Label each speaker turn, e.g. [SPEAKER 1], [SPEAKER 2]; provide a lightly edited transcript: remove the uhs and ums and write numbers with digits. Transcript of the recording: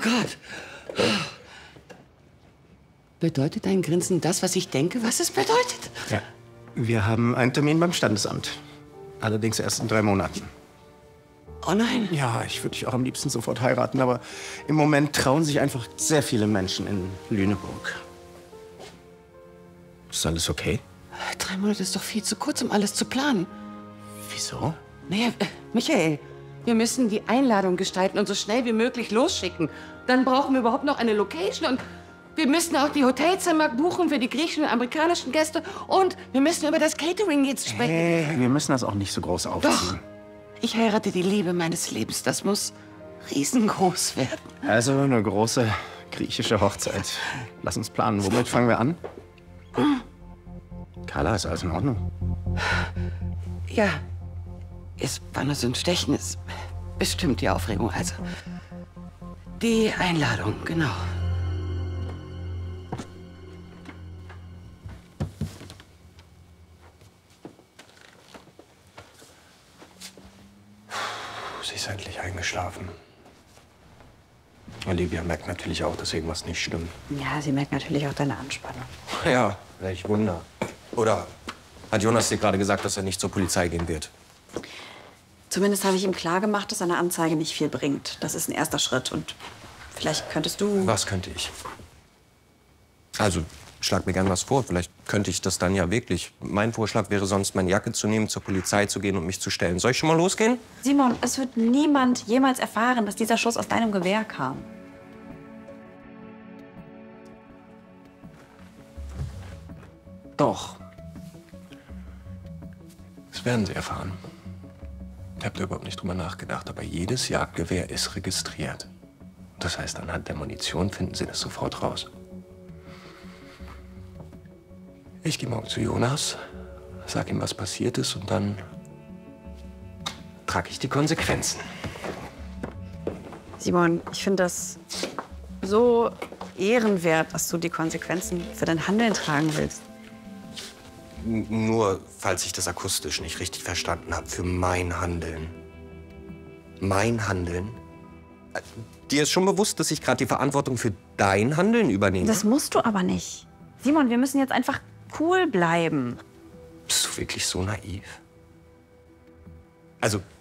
[SPEAKER 1] Gott. Bedeutet dein Grinsen das, was ich denke, was es bedeutet?
[SPEAKER 2] Ja. Wir haben einen Termin beim Standesamt. Allerdings erst in 3 Monaten.
[SPEAKER 1] Oh nein.
[SPEAKER 2] Ja, ich würde dich auch am liebsten sofort heiraten, aber im Moment trauen sich einfach sehr viele Menschen in Lüneburg. Ist alles okay?
[SPEAKER 1] 3 Monate ist doch viel zu kurz, um alles zu planen.
[SPEAKER 2] Wieso?
[SPEAKER 1] Naja, Michael, wir müssen die Einladung gestalten und so schnell wie möglich losschicken. Dann brauchen wir überhaupt noch eine Location und wir müssen auch die Hotelzimmer buchen für die griechischen und amerikanischen Gäste und wir müssen über das Catering jetzt sprechen.
[SPEAKER 2] Hey, wir müssen das auch nicht so groß aufziehen.
[SPEAKER 1] Doch. Ich heirate die Liebe meines Lebens. Das muss riesengroß werden.
[SPEAKER 2] Also eine große griechische Hochzeit. Lass uns planen. Womit fangen wir an? Carla, ist alles in Ordnung?
[SPEAKER 1] Ja, es war nur so ein Stechen. Es bestimmt die Aufregung. Also, die Einladung, genau.
[SPEAKER 2] Sie ist endlich eingeschlafen. Olivia merkt natürlich auch, dass irgendwas nicht stimmt.
[SPEAKER 3] Ja, sie merkt natürlich auch deine Anspannung.
[SPEAKER 4] Ja, welch Wunder. Oder hat Jonas dir gerade gesagt, dass er nicht zur Polizei gehen wird?
[SPEAKER 3] Zumindest habe ich ihm klargemacht, dass eine Anzeige nicht viel bringt. Das ist ein erster Schritt und vielleicht könntest du...
[SPEAKER 4] Was könnte ich? Also, schlag mir gern was vor. Vielleicht könnte ich das dann ja wirklich. Mein Vorschlag wäre sonst, meine Jacke zu nehmen, zur Polizei zu gehen und mich zu stellen. Soll ich schon mal losgehen?
[SPEAKER 3] Simon, es wird niemand jemals erfahren, dass dieser Schuss aus deinem Gewehr kam.
[SPEAKER 2] Doch. Das werden Sie erfahren. Ich habe da überhaupt nicht drüber nachgedacht, aber jedes Jagdgewehr ist registriert. Das heißt, anhand der Munition finden Sie das sofort raus. Ich gehe morgen zu Jonas, sag ihm, was passiert ist, und dann trage ich die Konsequenzen.
[SPEAKER 3] Simon, ich finde das so ehrenwert, dass du die Konsequenzen für dein Handeln tragen willst.
[SPEAKER 4] Nur, falls ich das akustisch nicht richtig verstanden habe, für mein Handeln. Mein Handeln? Dir ist schon bewusst, dass ich gerade die Verantwortung für dein Handeln übernehme?
[SPEAKER 3] Das musst du aber nicht. Simon, wir müssen jetzt einfach cool bleiben.
[SPEAKER 4] Bist du wirklich so naiv? Also,